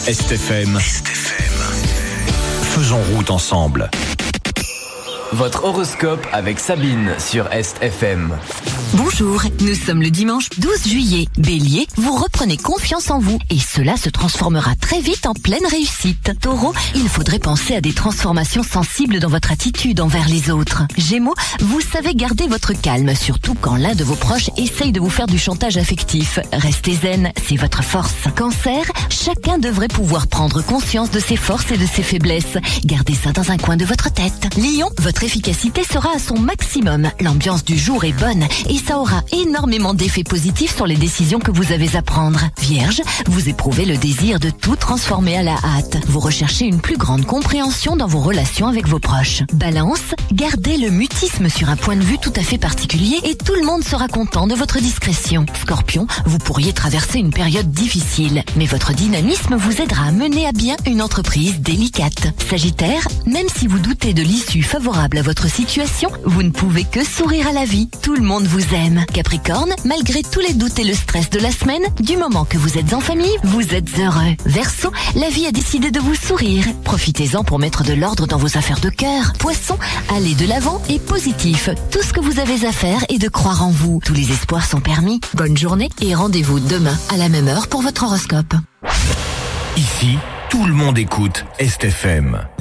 Est-FM. Faisons route ensemble. Votre horoscope avec Sabine sur Est-FM. Bonjour, nous sommes le dimanche 12 juillet. Bélier, vous reprenez confiance en vous et cela se transformera très vite en pleine réussite. Taureau, il faudrait penser à des transformations sensibles dans votre attitude envers les autres. Gémeaux, vous savez garder votre calme, surtout quand l'un de vos proches essaye de vous faire du chantage affectif. Restez zen, c'est votre force. Cancer, chacun devrait pouvoir prendre conscience de ses forces et de ses faiblesses. Gardez ça dans un coin de votre tête. Lion, votre efficacité sera à son maximum. L'ambiance du jour est bonne et ça aura énormément d'effets positifs sur les décisions que vous avez à prendre. Vierge, vous éprouvez le désir de tout transformer à la hâte. Vous recherchez une plus grande compréhension dans vos relations avec vos proches. Balance, gardez le mutisme sur un point de vue tout à fait particulier et tout le monde sera content de votre discrétion. Scorpion, vous pourriez traverser une période difficile, mais votre dynamisme vous aidera à mener à bien une entreprise délicate. Sagittaire, même si vous doutez de l'issue favorable à votre situation, vous ne pouvez que sourire à la vie. Tout le monde vous aime. Capricorne, malgré tous les doutes et le stress de la semaine, du moment que vous êtes en famille, vous êtes heureux. Verseau, la vie a décidé de vous sourire. Profitez-en pour mettre de l'ordre dans vos affaires de cœur. Poisson, allez de l'avant et positif. Tout ce que vous avez à faire est de croire en vous. Tous les espoirs sont permis. Bonne journée et rendez-vous demain à la même heure pour votre horoscope. Ici, tout le monde écoute Est-FM.